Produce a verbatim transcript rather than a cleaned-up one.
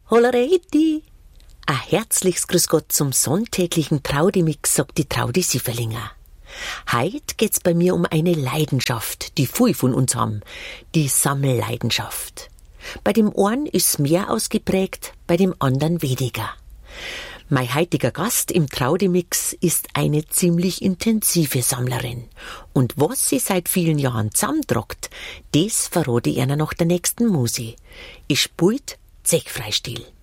Hollereiti! Ein herzliches Grüß Gott zum sonntäglichen Traudimix, sagt die Traudi Sieferlinger. Heut geht's bei mir um eine Leidenschaft, die viele von uns haben, die Sammelleidenschaft. Bei dem einen ist mehr ausgeprägt, bei dem anderen weniger. Mein heutiger Gast im Traudimix ist eine ziemlich intensive Sammlerin. Und was sie seit vielen Jahren zusammentragt, das verrate ich einer nach der nächsten Musik. Ich spielt Zechfreistil.